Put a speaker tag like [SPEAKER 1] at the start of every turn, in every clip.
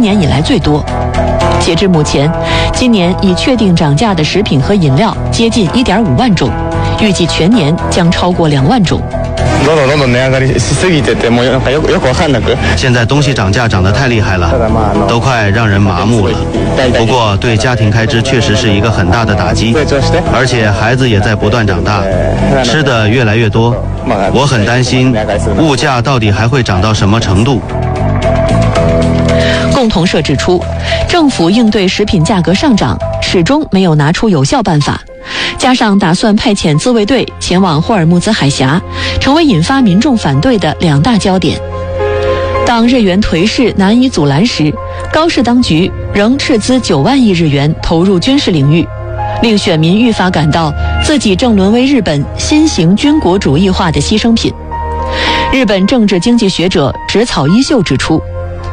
[SPEAKER 1] 年以来最多。截至目前，今年已确定涨价的食品和饮料接近1.5万种，预计全年将超过2万种。
[SPEAKER 2] 现在东西涨价涨得太厉害了，都快让人麻木了。不过对家庭开支确实是一个很大的打击，而且孩子也在不断长大，吃的越来越多，我很担心物价到底还会涨到什么程度。
[SPEAKER 1] 共同社指出，政府应对食品价格上涨始终没有拿出有效办法，加上打算派遣自卫队前往霍尔木兹海峡，成为引发民众反对的2大焦点。当日元颓势难以阻拦时，高市当局仍斥资9万亿日元投入军事领域，令选民愈发感到自己正沦为日本新型军国主义化的牺牲品。日本政治经济学者植草一秀指出，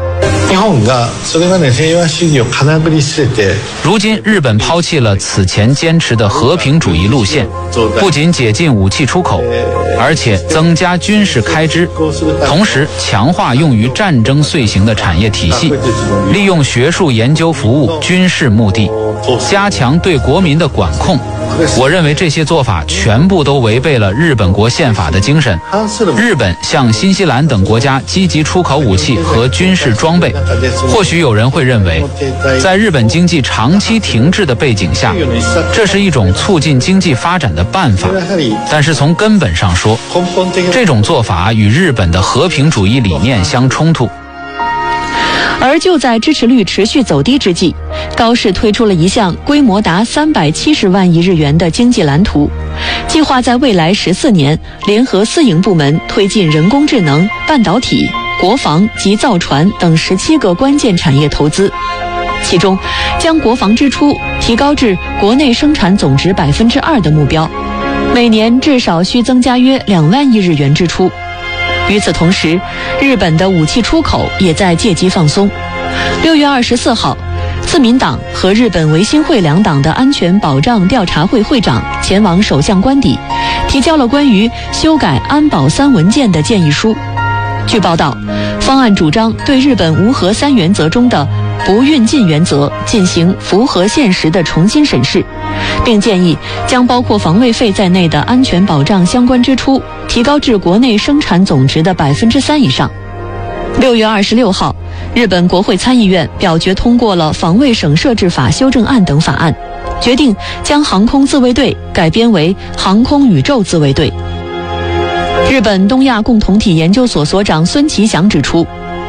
[SPEAKER 3] 如今日本抛弃了此前坚持的和平主义路线，不仅解禁武器出口，而且增加军事开支，同时强化用于战争遂行的产业体系，利用学术研究服务军事目的，加强对国民的管控。我认为这些做法全部都违背了日本国宪法的精神。日本向新西兰等国家积极出口武器和军事装备，或许有人会认为，在日本经济长期停滞的背景下，这是一种促进经济发展的办法。但是从根本上说，这种做法与日本的和平主义理念相冲突。
[SPEAKER 1] 而就在支持率持续走低之际，高市推出了一项规模达370万亿日元的经济蓝图，计划在未来14年联合私营部门推进人工智能、半导体、国防及造船等17个关键产业投资，其中将国防支出提高至国内生产总值2%的目标，每年至少需增加约2万亿日元支出。与此同时，日本的武器出口也在借机放松。6月24号，自民党和日本维新会2党的安全保障调查会会长前往首相官邸，提交了关于修改安保3文件的建议书。据报道，方案主张对日本无核3原则中的不运进原则进行符合现实的重新审视，并建议将包括防卫费在内的安全保障相关支出提高至国内生产总值的3%以上。6月26号，日本国会参议院表决通过了防卫省设置法修正案等法案，决定将航空自卫队改编为航空宇宙自卫队。日本东亚共同体研究所所长孙其祥指出，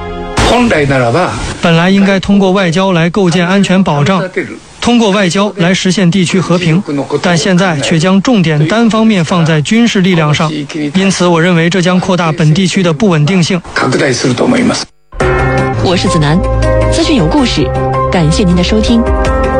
[SPEAKER 4] 本来应该通过外交来构建安全保障，通过外交来实现地区和平，但现在却将重点单方面放在军事力量上，因此我认为这将扩大本地区的不稳定性。
[SPEAKER 1] 我是子楠，资讯有故事，感谢您的收听。